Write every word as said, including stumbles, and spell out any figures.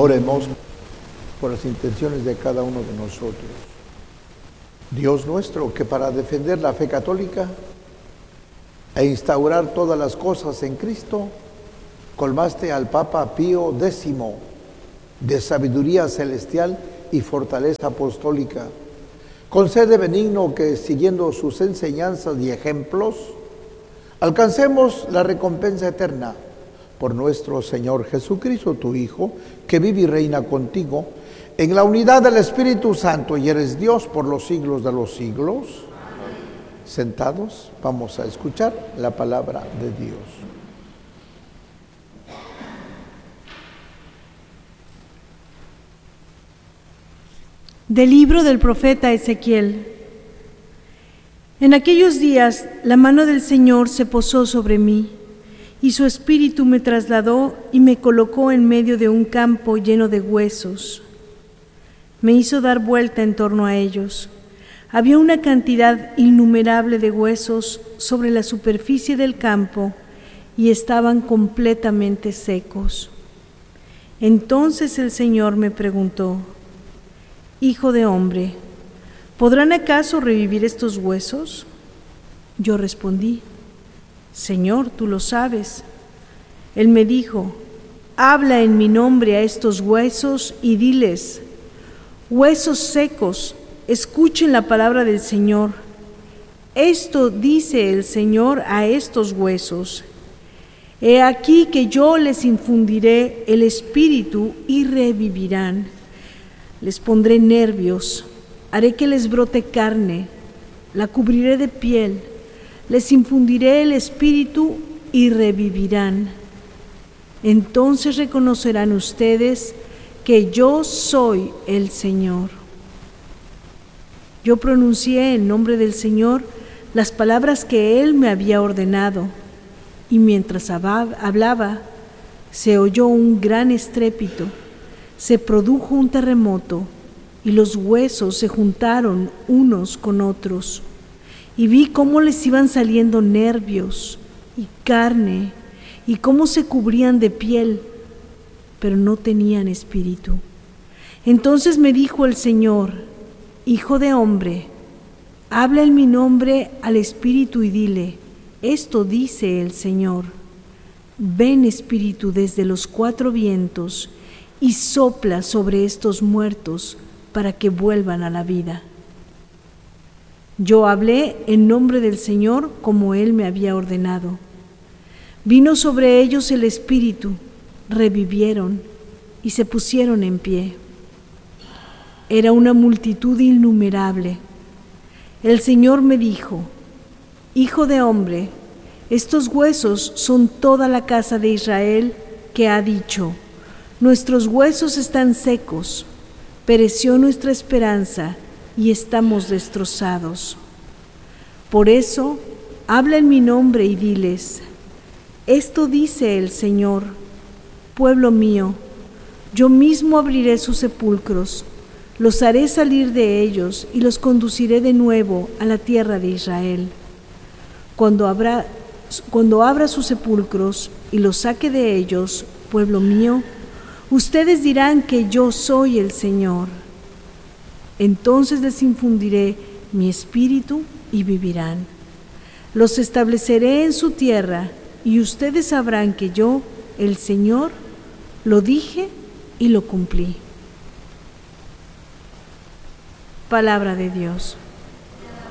Oremos por las intenciones de cada uno de nosotros. Dios nuestro, que para defender la fe católica e instaurar todas las cosas en Cristo, colmaste al Papa Pío X de sabiduría celestial y fortaleza apostólica. Concede benigno que, siguiendo sus enseñanzas y ejemplos, alcancemos la recompensa eterna por nuestro Señor Jesucristo, tu Hijo, que vive y reina contigo en la unidad del Espíritu Santo y eres Dios por los siglos de los siglos. Amén. Sentados, vamos a escuchar la palabra de Dios. Del libro del profeta Ezequiel. En aquellos días la mano del Señor se posó sobre mí, y su espíritu me trasladó y me colocó en medio de un campo lleno de huesos. Me hizo dar vuelta en torno a ellos. Había una cantidad innumerable de huesos sobre la superficie del campo y estaban completamente secos. Entonces el Señor me preguntó: Hijo de hombre, ¿podrán acaso revivir estos huesos? Yo respondí: Señor, tú lo sabes. Él me dijo: habla en mi nombre a estos huesos y diles: huesos secos, escuchen la palabra del Señor. Esto dice el Señor a estos huesos: he aquí que yo les infundiré el espíritu y revivirán. Les pondré nervios, haré que les brote carne, la cubriré de piel, les infundiré el espíritu y revivirán. Entonces reconocerán ustedes que yo soy el Señor. Yo pronuncié en nombre del Señor las palabras que Él me había ordenado, y mientras hablaba, se oyó un gran estrépito, se produjo un terremoto, y los huesos se juntaron unos con otros. Y vi cómo les iban saliendo nervios y carne, y cómo se cubrían de piel, pero no tenían espíritu. Entonces me dijo el Señor: Hijo de hombre, habla en mi nombre al espíritu y dile: esto dice el Señor. Ven, espíritu, desde los cuatro vientos, y sopla sobre estos muertos para que vuelvan a la vida. Yo hablé en nombre del Señor como Él me había ordenado. Vino sobre ellos el Espíritu, revivieron y se pusieron en pie. Era una multitud innumerable. El Señor me dijo: Hijo de hombre, estos huesos son toda la casa de Israel que ha dicho: nuestros huesos están secos, pereció nuestra esperanza y estamos destrozados. Por eso, habla en mi nombre y diles: esto dice el Señor: pueblo mío, yo mismo abriré sus sepulcros, los haré salir de ellos y los conduciré de nuevo a la tierra de Israel. Cuando abra, cuando abra sus sepulcros y los saque de ellos, pueblo mío, ustedes dirán que yo soy el Señor. Entonces les infundiré mi espíritu y vivirán. Los estableceré en su tierra y ustedes sabrán que yo, el Señor, lo dije y lo cumplí. Palabra de Dios.